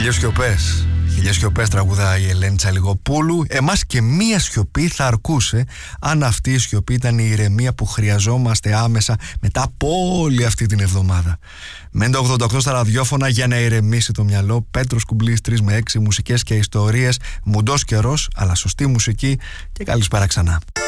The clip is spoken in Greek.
Χίλιες σιωπές τραγουδάει η Ελένη Τσαλιγοπούλου. Εμάς και μία σιωπή θα αρκούσε, αν αυτή η σιωπή ήταν η ηρεμία που χρειαζόμαστε άμεσα μετά από όλη αυτή την εβδομάδα. Μεν το 88 στα ραδιόφωνα για να ηρεμήσει το μυαλό. Πέτρος Κουμπλής 3 με 6, μουσικές και ιστορίες. Μουντός καιρός, αλλά σωστή μουσική. Και καλησπέρα ξανά.